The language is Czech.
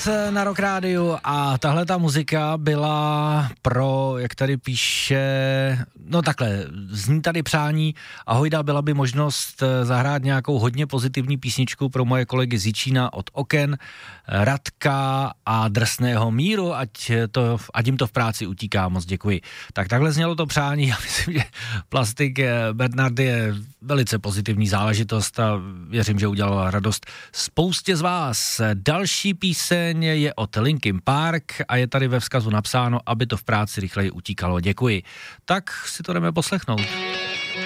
na Rock Rádiu a tahle ta muzika byla pro, jak tady píše, no takhle, zní tady přání, ahojda, byla by možnost zahrát nějakou hodně pozitivní písničku pro moje kolegy z Jičína od Oken, Radka a Drsného míru, ať jim to v práci utíká, moc děkuji. Tak takhle znělo to přání, já myslím, že Plastik Bernard je velice pozitivní záležitost a věřím, že udělala radost spoustě z vás. Další píseň je od Linkin Park a je tady ve vzkazu napsáno, aby to v práci rychleji utíkalo. Děkuji. Tak si to jdeme poslechnout.